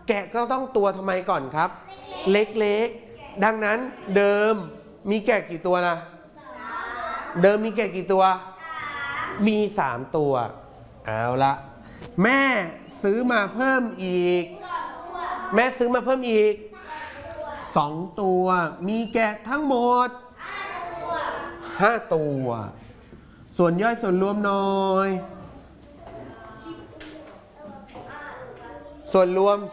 แกะก็ต้องตัวทำไมก่อนครับเล็กๆดังนั้นเดิมมีแกะกี่ตัวล่ะเดิมมีแกะกี่ตัวมี3ตัวเอาละแม่ซื้อมาเพิ่มอีก2ตัวมีแกะทั้งหมด5ตัวส่วนย่อยส่วนรวมน้อยส่วนรวม5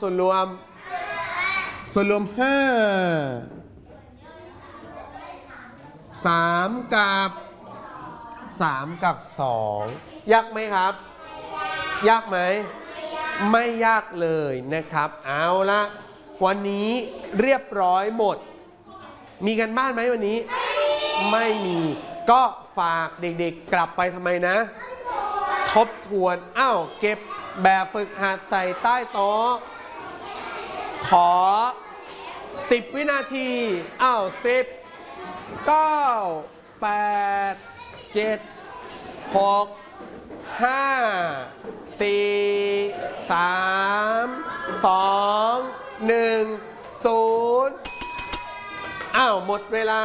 3 กับ 2ยากไหมครับยากไหมไม่ยากเลยนะครับเอาละวันนี้เรียบร้อยหมดมีกันบ้านไหมวันนี้ไม่มีก็ฝากเด็กๆกลับไปทำไมนะทบทวนเก็บแบบฝึกหัดใส่ใต้โต๊ะขอ10 วินาที10 9 8 7 6 5 4 3 2 1 0หมดเวลา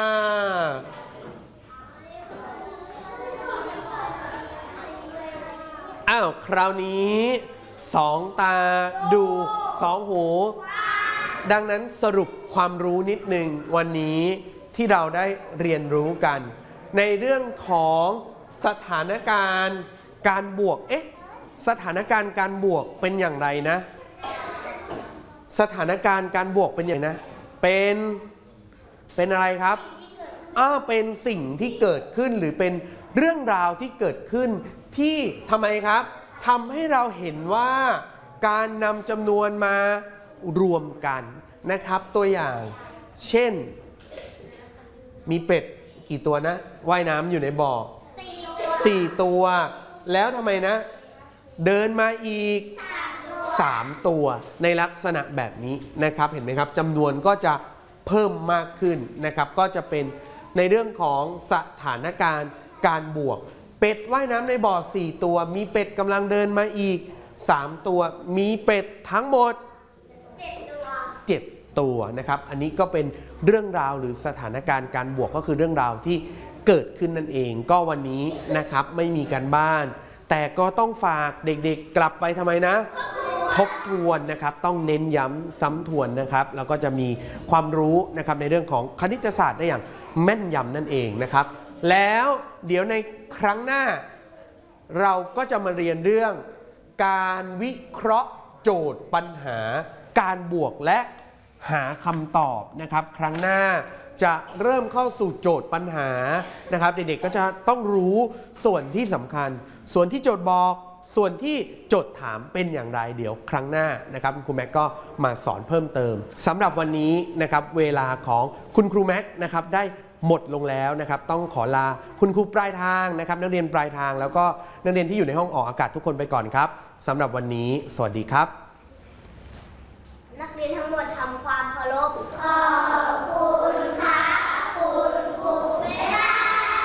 คราวนี้2 ตาดู2 หูดังนั้นสรุปความรู้นิดหนึ่งวันนี้ที่เราได้เรียนรู้กันในเรื่องของสถานการณ์การบวกสถานการณ์การบวกเป็นอย่างไรนะสถานการณ์การบวกเป็นอย่างนะเป็นอะไรครับเป็นสิ่งที่เกิดขึ้นหรือเป็นเรื่องราวที่เกิดขึ้นที่ทำไมครับทำให้เราเห็นว่าการนำจำนวนมารวมกันนะครับตัวอย่างเช่นมีเป็ดกี่ตัวนะว่ายน้ำอยู่ในบ่อ4 ตัวแล้วทำไมนะเดินมาอีก3 ตัวในลักษณะแบบนี้นะครับเห็นไหมครับจำนวนก็จะเพิ่มมากขึ้นนะครับก็จะเป็นในเรื่องของสถานการณ์การบวกเป็ดว่ายน้ำในบ่อ4 ตัวมีเป็ดกำลังเดินมาอีก3 ตัวมีเป็ดทั้งหมด7 ตัวนะครับอันนี้ก็เป็นเรื่องราวหรือสถานการณ์การบวกก็คือเรื่องราวที่เกิดขึ้นนั่นเองก็วันนี้นะครับไม่มีการบ้านแต่ก็ต้องฝากเด็กๆกลับไปทำไมนะทบทวนนะครับต้องเน้นย้ำซ้ำทวนนะครับแล้วก็จะมีความรู้นะครับในเรื่องของคณิตศาสตร์ได้อย่างแม่นยำนั่นเองนะครับแล้วเดี๋ยวในครั้งหน้าเราก็จะมาเรียนเรื่องการวิเคราะห์โจทย์ปัญหาการบวกและหาคำตอบนะครับครั้งหน้าจะเริ่มเข้าสู่โจทย์ปัญหานะครับเด็กๆก็จะต้องรู้ส่วนที่สำคัญส่วนที่โจทย์บอกส่วนที่โจทย์ถามเป็นอย่างไรเดี๋ยวครั้งหน้านะครับคุณครูแม็กก็มาสอนเพิ่มเติมสำหรับวันนี้นะครับเวลาของคุณครูแม็กนะครับได้หมดลงแล้วนะครับต้องขอลาคุณครูปลายทางนะครับนักเรียนปลายทางแล้วก็นักเรียนที่อยู่ในห้องออกอากาศทุกคนไปก่อนครับสำหรับวันนี้สวัสดีครับนักเรียนทั้งหมดทำความเคารพ